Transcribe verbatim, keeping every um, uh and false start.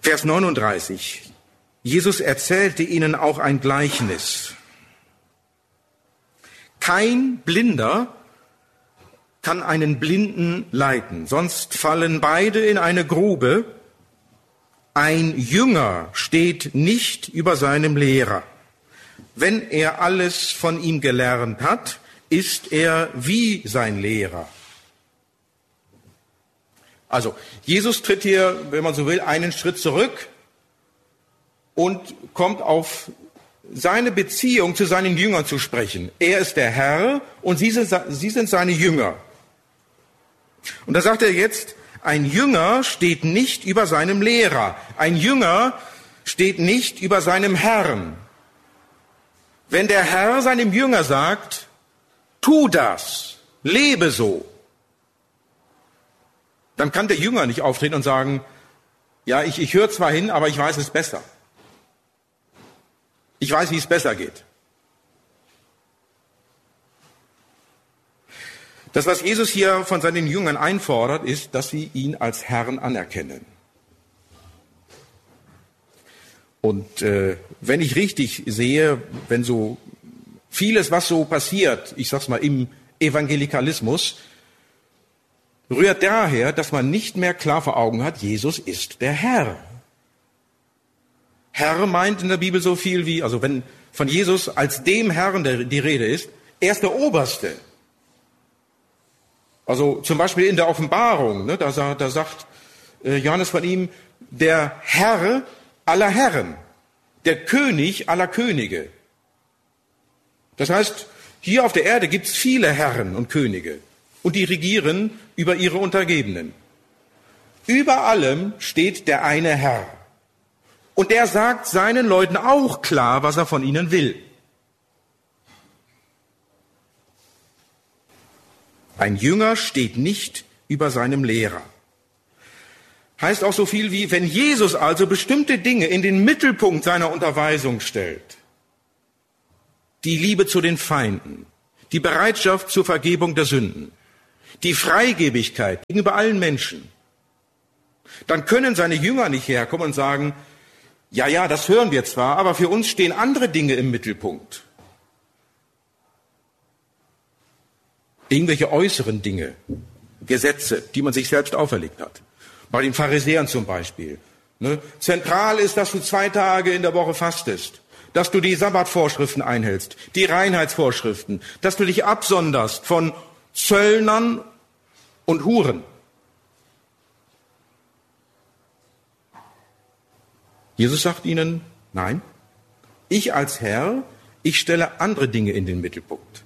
Vers neununddreißig. Jesus erzählte ihnen auch ein Gleichnis. Kein Blinder kann einen Blinden leiten, sonst fallen beide in eine Grube. Ein Jünger steht nicht über seinem Lehrer. Wenn er alles von ihm gelernt hat, ist er wie sein Lehrer. Also, Jesus tritt hier, wenn man so will, einen Schritt zurück und kommt auf seine Beziehung zu seinen Jüngern zu sprechen. Er ist der Herr und sie sind, sie sind seine Jünger. Und da sagt er jetzt, ein Jünger steht nicht über seinem Lehrer. Ein Jünger steht nicht über seinem Herrn. Wenn der Herr seinem Jünger sagt, tu das, lebe so, dann kann der Jünger nicht auftreten und sagen, ja, ich, ich höre zwar hin, aber ich weiß es besser. Ich weiß, wie es besser geht. Das, was Jesus hier von seinen Jüngern einfordert, ist, dass sie ihn als Herrn anerkennen. Und äh, wenn ich richtig sehe, wenn so vieles, was so passiert, ich sag's mal im Evangelikalismus, rührt daher, dass man nicht mehr klar vor Augen hat, Jesus ist der Herr. Herr meint in der Bibel so viel wie, also wenn von Jesus als dem Herrn die Rede ist, er ist der Oberste. Also zum Beispiel in der Offenbarung, ne, da, da sagt äh, Johannes von ihm, der Herr aller Herren, der König aller Könige. Das heißt, hier auf der Erde gibt es viele Herren und Könige und die regieren über ihre Untergebenen. Über allem steht der eine Herr. Und der sagt seinen Leuten auch klar, was er von ihnen will. Ein Jünger steht nicht über seinem Lehrer. Heißt auch so viel wie, wenn Jesus also bestimmte Dinge in den Mittelpunkt seiner Unterweisung stellt, die Liebe zu den Feinden, die Bereitschaft zur Vergebung der Sünden, die Freigebigkeit gegenüber allen Menschen, dann können seine Jünger nicht herkommen und sagen, ja, ja, das hören wir zwar, aber für uns stehen andere Dinge im Mittelpunkt. Irgendwelche äußeren Dinge, Gesetze, die man sich selbst auferlegt hat. Bei den Pharisäern zum Beispiel. Ne? Zentral ist, dass du zwei Tage in der Woche fastest, dass du die Sabbatvorschriften einhältst, die Reinheitsvorschriften, dass du dich absonderst von Zöllnern und Huren. Jesus sagt ihnen, nein, ich als Herr, ich stelle andere Dinge in den Mittelpunkt.